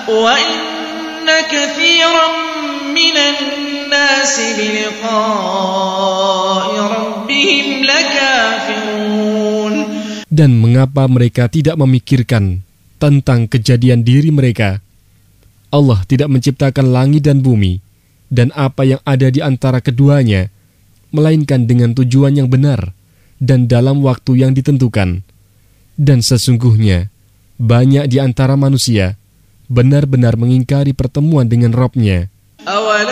وَإِنَّ كَثِيرًا مِنَ النَّاسِ بِلِقَاءِ رَبِّهِمْ لَكَافِرُونَ. Dan mengapa mereka tidak memikirkan tentang kejadian diri mereka? Allah tidak menciptakan langit dan bumi dan apa yang ada di antara keduanya, melainkan dengan tujuan yang benar dan dalam waktu yang ditentukan. Dan sesungguhnya, banyak di antara manusia benar-benar mengingkari pertemuan dengan Rabb-Nya.